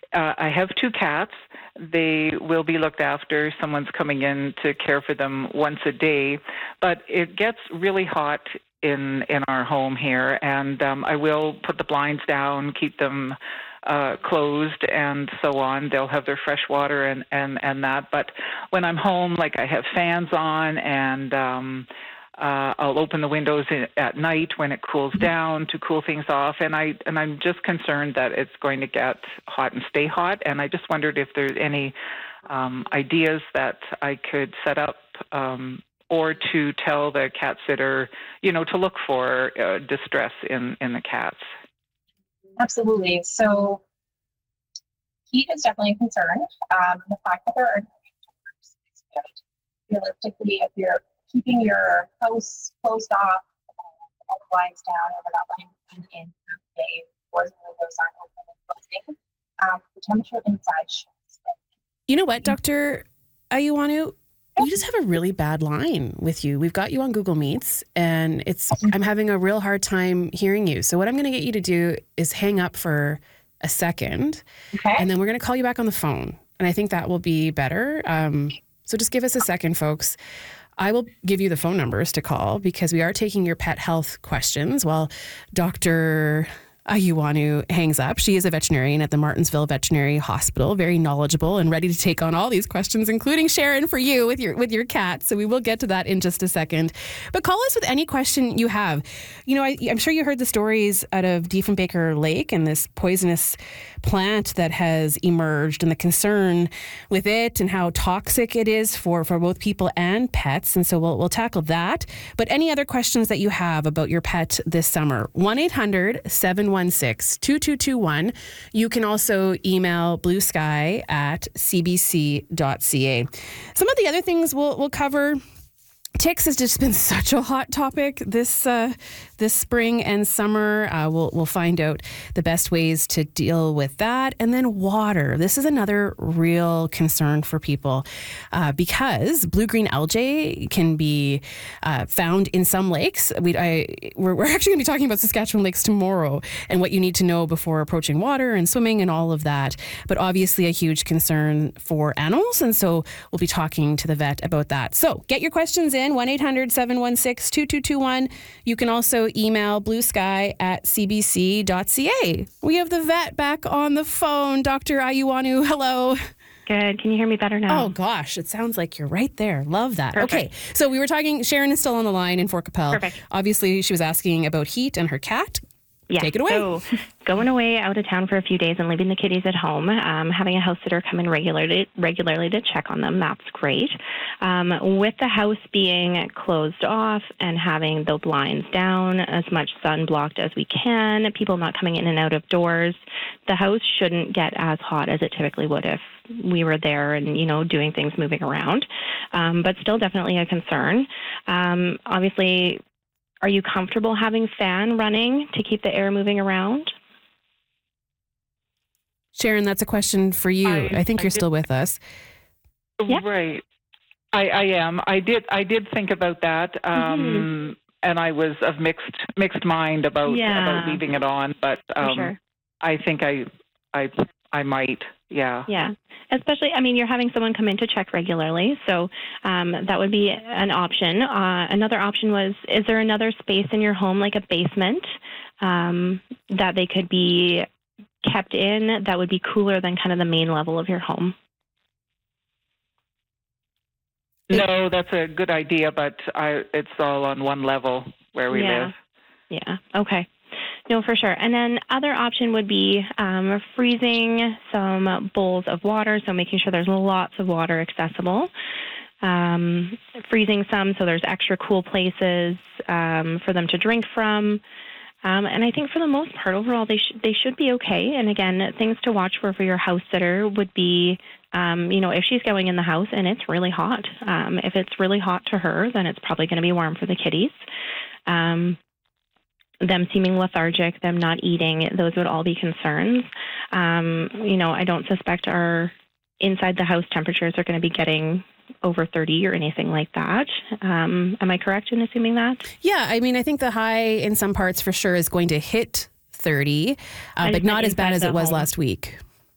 I have 2 cats. They will be looked after. Someone's coming in to care for them once a day. But it gets really hot in our home here, and I will put the blinds down, keep them closed, and so on. They'll have their fresh water and that. But when I'm home, like I have fans on, and I'll open the windows at night when it cools down to cool things off, and I'm just concerned that it's going to get hot and stay hot. And I just wondered if there's any ideas that I could set up, or to tell the cat sitter, to look for distress in the cats. Absolutely. So heat is definitely a concern. The fact that there are temperatures is good. Realistically, if you're keeping your house closed off, all the blinds down, and we're not letting wind in through the day, doors and windows aren't open and closing, the temperature inside should stay. You know what, Dr. Ayuwanu? We just have a really bad line with you. We've got you on Google Meets, and I'm having a real hard time hearing you. So what I'm going to get you to do is hang up for a second, and then we're going to call you back on the phone. And I think that will be better. So just give us a second, folks. I will give you the phone numbers to call because we are taking your pet health questions while Dr. Ayuwanu hangs up. She is a veterinarian at the Martensville Veterinary Hospital, very knowledgeable and ready to take on all these questions, including Sharon for you with your cat. So we will get to that in just a second. But call us with any question you have. I'm sure you heard the stories out of Diefenbaker Lake and this poisonous plant that has emerged and the concern with it and how toxic it is for both people and pets. And so we'll tackle that. But any other questions that you have about your pet this summer, 1-800-716-2221. You can also email bluesky@cbc.ca. Some of the other things we'll cover. Ticks has just been such a hot topic this spring and summer. We'll find out the best ways to deal with that. And then water. This is another real concern for people because blue-green algae can be found in some lakes. We're actually going to be talking about Saskatchewan lakes tomorrow and what you need to know before approaching water and swimming and all of that. But obviously a huge concern for animals. And so we'll be talking to the vet about that. So get your questions in, 1-800-716-2221. You can also email bluesky@cbc.ca. We have the vet back on the phone. Dr. Ayuwanu, hello. Good. Can you hear me better now? Oh, gosh. It sounds like you're right there. Love that. Perfect. Okay. So we were talking, Sharon is still on the line in Fort Capel. Perfect. Obviously, she was asking about heat and her cat. Yeah. Take it away. So going away out of town for a few days and leaving the kitties at home, having a house sitter come in regularly to check on them, that's great. With the house being closed off and having the blinds down, as much sun blocked as we can, people not coming in and out of doors, the house shouldn't get as hot as it typically would if we were there and, doing things moving around. But still definitely a concern. Obviously, are you comfortable having fan running to keep the air moving around? Sharon, that's a question for you. I think you're still with us. Yeah. Right. I am. I did think about that. And I was of mixed mind about leaving it on, but for sure. I think I might. Yeah. Yeah. Especially, you're having someone come in to check regularly, so that would be an option. Another option is there another space in your home, like a basement, that they could be kept in that would be cooler than kind of the main level of your home? No, that's a good idea, but it's all on one level where we live. Yeah. Okay. No, for sure. And then other option would be freezing some bowls of water, so making sure there's lots of water accessible. Freezing some so there's extra cool places for them to drink from. And I think for the most part, overall, they should be okay. And again, things to watch for your house sitter would be, if she's going in the house and it's really hot. If it's really hot to her, then it's probably going to be warm for the kitties. Them seeming lethargic, them not eating, those would all be concerns. I don't suspect our inside the house temperatures are going to be getting over 30 or anything like that. Am I correct in assuming that? Yeah, I think the high in some parts for sure is going to hit 30, but not as bad as it was last week.